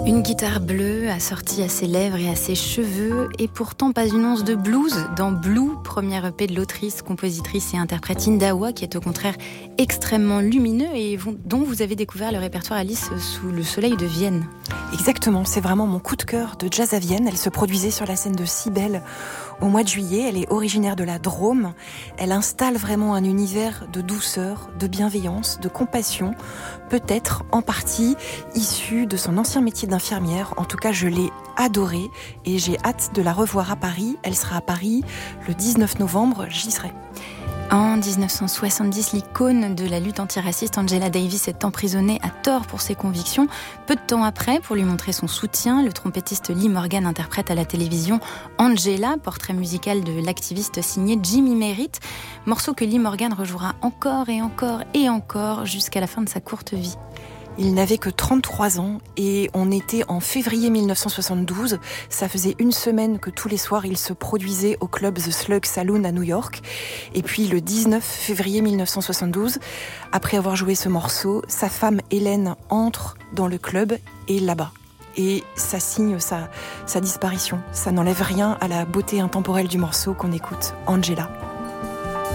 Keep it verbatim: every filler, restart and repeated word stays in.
Une guitare bleue assortie à ses lèvres et à ses cheveux, et pourtant pas une once de blues dans Blue, première E P de l'autrice, compositrice et interprète Indawa, qui est au contraire extrêmement lumineux et dont vous avez découvert le répertoire, Alice, sous le soleil de Vienne. Exactement, c'est vraiment mon coup de cœur de jazz à Vienne. Elle se produisait sur la scène de Cybèle au mois de juillet. Elle est originaire de la Drôme. Elle installe vraiment un univers de douceur, de bienveillance, de compassion, peut-être en partie issu de son ancien métier d'infirmière. En tout cas, je l'ai adorée et j'ai hâte de la revoir à Paris. Elle sera à Paris le dix-neuf novembre, j'y serai. En dix-neuf cent soixante-dix, l'icône de la lutte antiraciste Angela Davis est emprisonnée à tort pour ses convictions. Peu de temps après, pour lui montrer son soutien, le trompettiste Lee Morgan interprète à la télévision Angela, portrait musical de l'activiste signé Jimmy Merritt, morceau que Lee Morgan rejouera encore et encore et encore jusqu'à la fin de sa courte vie. Il n'avait que trente-trois ans et on était en février dix-neuf cent soixante-douze. Ça faisait une semaine que tous les soirs il se produisait au club The Slug Saloon à New York. Et puis le dix-neuf février dix-neuf cent soixante-douze, après avoir joué ce morceau, sa femme Hélène entre dans le club et là-bas. Et ça signe sa, sa disparition. Ça n'enlève rien à la beauté intemporelle du morceau qu'on écoute, Angela.